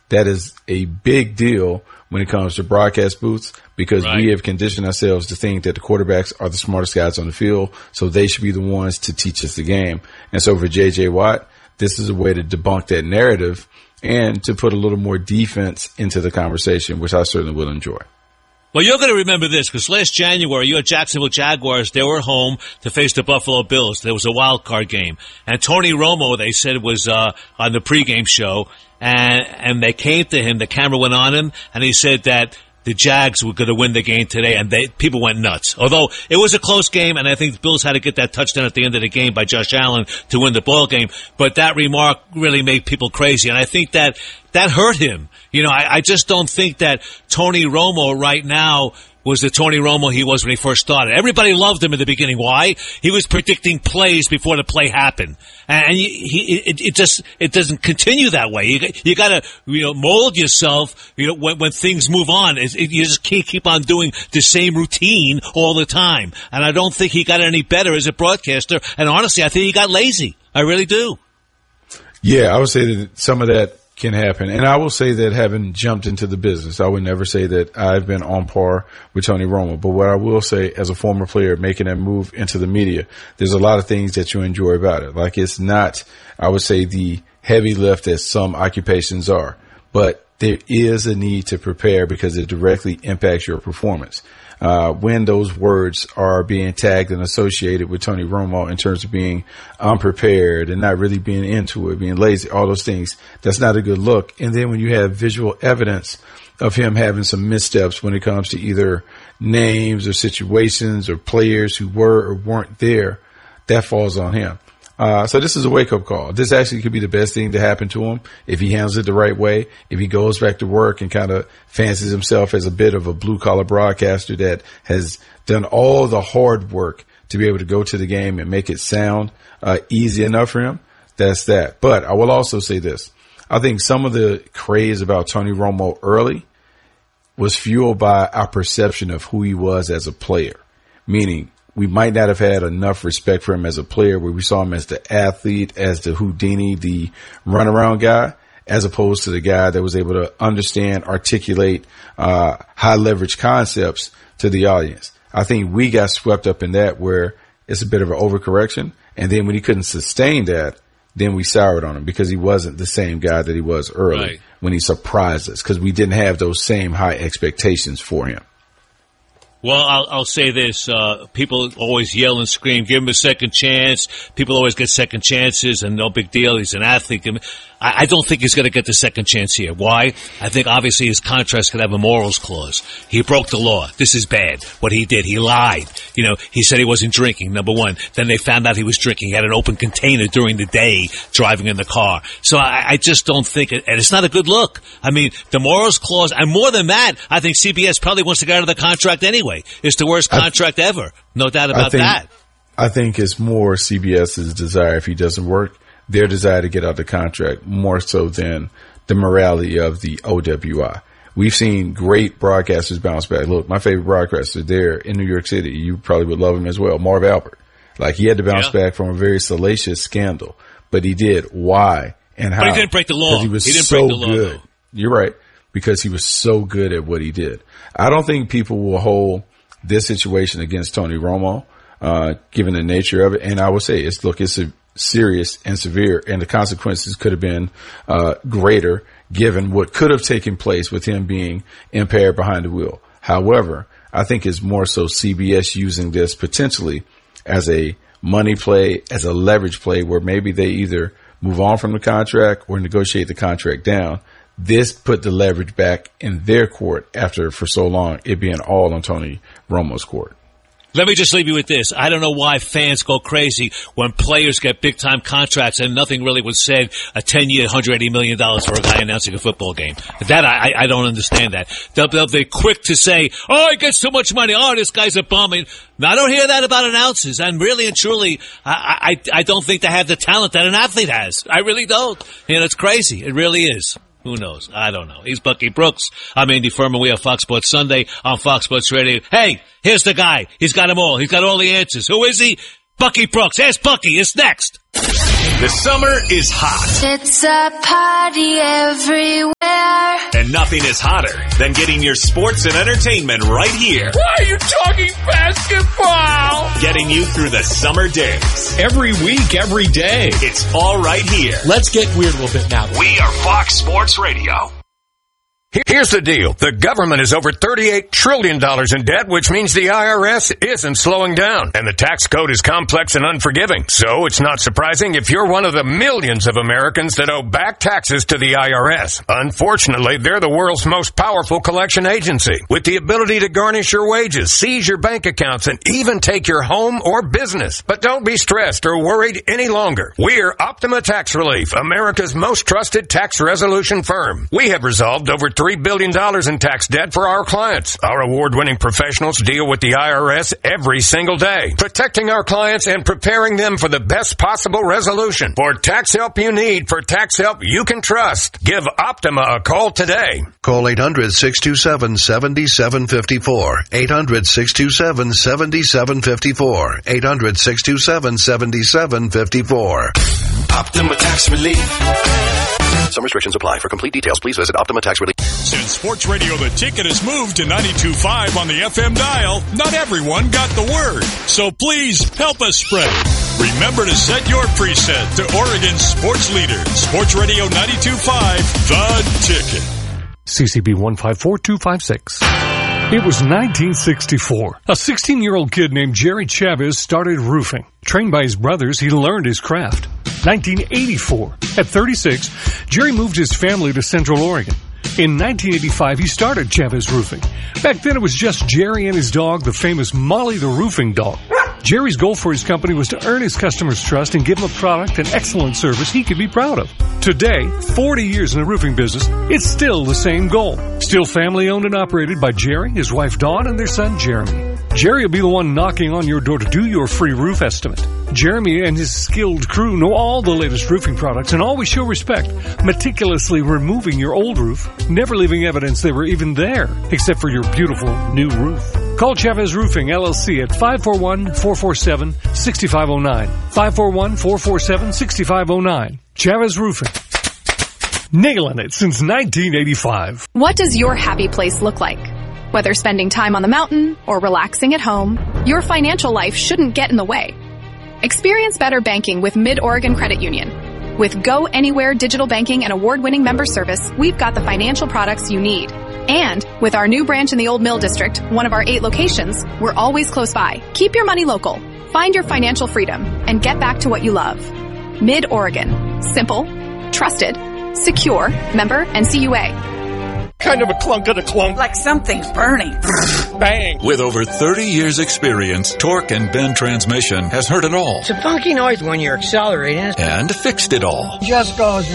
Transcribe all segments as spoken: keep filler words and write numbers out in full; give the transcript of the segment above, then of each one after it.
that is a big deal when it comes to broadcast booths, because right. we have conditioned ourselves to think that the quarterbacks are the smartest guys on the field, so they should be the ones to teach us the game. And so for J J. Watt, this is a way to debunk that narrative and to put a little more defense into the conversation, which I certainly will enjoy. Well, you're going to remember this because last January, your Jacksonville Jaguars, they were home to face the Buffalo Bills. There was a wild card game. And Tony Romo, they said, was uh on the pregame show, and and they came to him, the camera went on him, and he said that the Jags were going to win the game today, and they people went nuts. Although it was a close game, and I think the Bills had to get that touchdown at the end of the game by Josh Allen to win the ball game. But that remark really made people crazy, and I think that that hurt him. You know, I, I just don't think that Tony Romo right now was the Tony Romo he was when he first started. Everybody loved him in the beginning. Why? He was predicting plays before the play happened. And he, he it, it just, it doesn't continue that way. You, you gotta, you know, mold yourself, you know, when, when things move on. It, it, you just can't keep on doing the same routine all the time. And I don't think he got any better as a broadcaster. And honestly, I think he got lazy. I really do. Yeah, I would say that some of that can happen. And I will say that having jumped into the business, I would never say that I've been on par with Tony Romo. But what I will say as a former player making that move into the media, there's a lot of things that you enjoy about it. Like it's not, I would say, the heavy lift that some occupations are, but there is a need to prepare because it directly impacts your performance. Uh, when those words are being tagged and associated with Tony Romo in terms of being unprepared and not really being into it, being lazy, all those things, that's not a good look. And then when you have visual evidence of him having some missteps when it comes to either names or situations or players who were or weren't there, that falls on him. Uh, so this is a wake-up call. This actually could be the best thing to happen to him if he handles it the right way, if he goes back to work and kind of fancies himself as a bit of a blue-collar broadcaster that has done all the hard work to be able to go to the game and make it sound uh, easy enough for him. That's that. But I will also say this. I think some of the craze about Tony Romo early was fueled by our perception of who he was as a player, meaning we might not have had enough respect for him as a player where we saw him as the athlete, as the Houdini, the runaround guy, as opposed to the guy that was able to understand, articulate, uh, high leverage concepts to the audience. I think we got swept up in that where it's a bit of an overcorrection. And then when he couldn't sustain that, then we soured on him because he wasn't the same guy that he was early right. when he surprised us because we didn't have those same high expectations for him. Well, I'll, I'll say this. Uh, people always yell and scream, give him a second chance. People always get second chances, and no big deal. He's an athlete. I, I don't think he's going to get the second chance here. Why? I think obviously his contract's going to have a morals clause. He broke the law. This is bad. What he did, he lied. You know, he said he wasn't drinking, number one. Then they found out he was drinking. He had an open container during the day driving in the car. So I, I just don't think it, and it's not a good look. I mean, the morals clause, and more than that, I think C B S probably wants to get out of the contract anyway. It's the worst contract th- ever. No doubt about I think, that. I think it's more CBS's desire if he doesn't work, their desire to get out of the contract more so than the morality of the O W I. We've seen great broadcasters bounce back. Look, my favorite broadcaster there in New York City, you probably would love him as well, Marv Albert. Like he had to bounce yeah. back from a very salacious scandal, but he did. Why and how? But he didn't break the law. Because he was he didn't so break the law, good. Though. You're right. Because he was so good at what he did. I don't think people will hold this situation against Tony Romo, uh, given the nature of it. And I would say it's, look, it's a serious and severe, and the consequences could have been, uh, greater given what could have taken place with him being impaired behind the wheel. However, I think it's more so C B S using this potentially as a money play, as a leverage play where maybe they either move on from the contract or negotiate the contract down. This put the leverage back in their court after, for so long, it being all on Tony Romo's court. Let me just leave you with this. I don't know why fans go crazy when players get big-time contracts and nothing really was said, a ten-year, one hundred eighty million dollars for a guy announcing a football game. That, I, I don't understand that. They'll, they'll, they're quick to say, oh, he gets so much money. Oh, this guy's a bum. Now, I don't hear that about announcers. And really and truly, I, I, I don't think they have the talent that an athlete has. I really don't. You know, it's crazy. It really is. Who knows? I don't know. He's Bucky Brooks. I'm Andy Furman. We have Fox Sports Sunday on Fox Sports Radio. Hey, here's the guy. He's got them all. He's got all the answers. Who is he? Bucky Brooks. Here's Bucky. It's next. The summer is hot. It's a party everywhere. Nothing is hotter than getting your sports and entertainment right here. Why are you talking basketball? Getting you through the summer days. Every week, every day. It's all right here. Let's get weird a little bit now. We are Fox Sports Radio. Here's the deal. The government is over thirty-eight trillion dollars in debt, which means the I R S isn't slowing down. And the tax code is complex and unforgiving. So it's not surprising if you're one of the millions of Americans that owe back taxes to the I R S. Unfortunately, they're the world's most powerful collection agency, with the ability to garnish your wages, seize your bank accounts, and even take your home or business. But don't be stressed or worried any longer. We're Optima Tax Relief, America's most trusted tax resolution firm. We have resolved over three billion dollars in tax debt for our clients. Our award-winning professionals deal with the I R S every single day, protecting our clients and preparing them for the best possible resolution. For tax help you need, for tax help you can trust, give Optima a call today. Call eight hundred, six two seven, seven seven five four. eight hundred, six two seven, seven seven five four. eight hundred, six two seven, seven seven five four. Optima Tax Relief. Some restrictions apply. For complete details, please visit Optima Tax Relief. Since Sports Radio The Ticket has moved to ninety-two point five on the F M dial, not everyone got the word. So please help us spread it. Remember to set your preset to Oregon's sports leader, Sports Radio ninety-two point five, The Ticket. C C B one five four two five six. It was nineteen sixty-four. A sixteen-year-old kid named Jerry Chavez started roofing. Trained by his brothers, he learned his craft. nineteen eighty-four. At thirty-six, Jerry moved his family to Central Oregon. In nineteen eighty-five, he started Chavez Roofing. Back then, it was just Jerry and his dog, the famous Molly the Roofing Dog. Jerry's goal for his company was to earn his customers' trust and give them a product and excellent service he could be proud of. Today, forty years in the roofing business, it's still the same goal. Still family owned and operated by Jerry, his wife Dawn, and their son Jeremy. Jerry will be the one knocking on your door to do your free roof estimate. Jeremy and his skilled crew know all the latest roofing products and always show respect, meticulously removing your old roof, never leaving evidence they were even there, except for your beautiful new roof. Call Chavez Roofing, L L C at five four one, four four seven, six five zero nine. five four one, four four seven, six five zero nine. Chavez Roofing. Nailing it since nineteen eighty-five. What does your happy place look like? Whether spending time on the mountain or relaxing at home, your financial life shouldn't get in the way. Experience better banking with Mid-Oregon Credit Union. With Go Anywhere digital banking and award-winning member service, we've got the financial products you need. And with our new branch in the Old Mill District, one of our eight locations, we're always close by. Keep your money local. Find your financial freedom and get back to what you love. Mid-Oregon. Simple, trusted, secure, member N C U A. Kind of a clunk of the clunk. Like something's burning. Bang. With over thirty years experience, Torque and Bend Transmission has heard it all. It's a funky noise when you're accelerating. And fixed it all. Just goes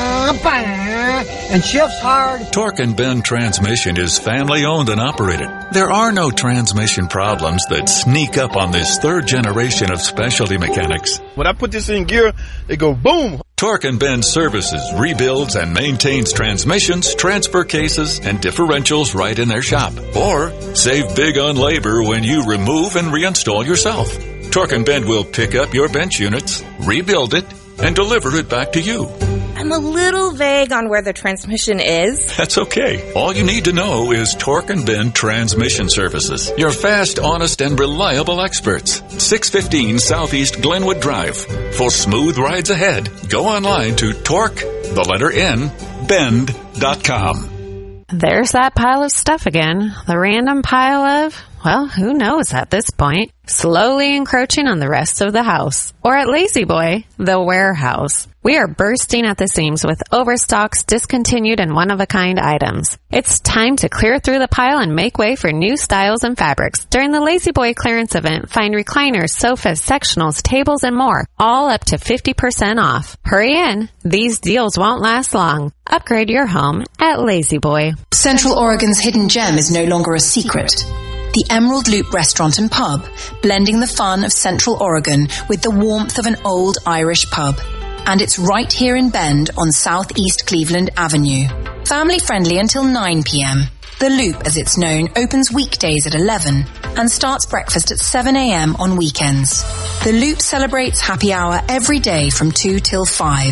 and shifts hard. Torque and Bend Transmission is family owned and operated. There are no transmission problems that sneak up on this third generation of specialty mechanics. When I put this in gear, they go boom. Torque and Bend services, rebuilds, and maintains transmissions, transfer cases, and differentials right in their shop. Or save big on labor when you remove and reinstall yourself. Torque and Bend will pick up your bench units, rebuild it, and deliver it back to you. I'm a little vague on where the transmission is. That's okay. All you need to know is Torque and Bend Transmission Services. Your fast, honest, and reliable experts. six fifteen Southeast Glenwood Drive. For smooth rides ahead, go online to Torque, the letter N, bend dot com. There's that pile of stuff again. The random pile of, well, who knows at this point. Slowly encroaching on the rest of the house. Or at Lazy Boy, the warehouse. We are bursting at the seams with overstocks, discontinued, and one-of-a-kind items. It's time to clear through the pile and make way for new styles and fabrics. During the Lazy Boy clearance event, find recliners, sofas, sectionals, tables, and more, all up to fifty percent off. Hurry in. These deals won't last long. Upgrade your home at Lazy Boy. Central Oregon's hidden gem is no longer a secret. The Emerald Loop Restaurant and Pub, blending the fun of Central Oregon with the warmth of an old Irish pub. And it's right here in Bend on Southeast Cleveland Avenue. Family friendly until nine p.m. The Loop, as it's known, opens weekdays at eleven and starts breakfast at seven a.m. on weekends. The Loop celebrates happy hour every day from two till five.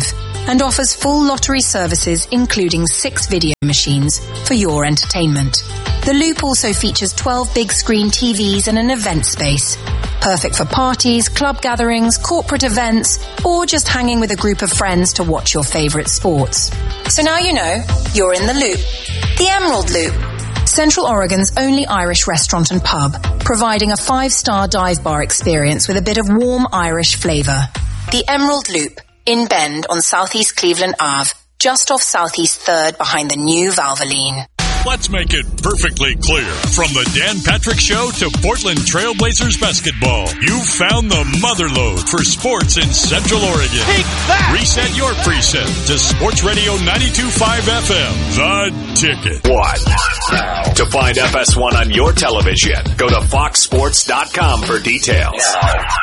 and offers full lottery services including six video machines for your entertainment. The Loop also features twelve big screen T Vs and an event space. Perfect for parties, club gatherings, corporate events, or just hanging with a group of friends to watch your favorite sports. So now you know, you're in the Loop. The Emerald Loop. Central Oregon's only Irish restaurant and pub, providing a five-star dive bar experience with a bit of warm Irish flavour. The Emerald Loop, in Bend on Southeast Cleveland Avenue, just off Southeast third behind the new Valvoline. Let's make it perfectly clear. From the Dan Patrick Show to Portland Trailblazers basketball, you've found the motherlode for sports in Central Oregon. Take that! Reset your preset to Sports Radio ninety-two point five F M, The Ticket. One. To find F S one on your television, go to fox sports dot com for details.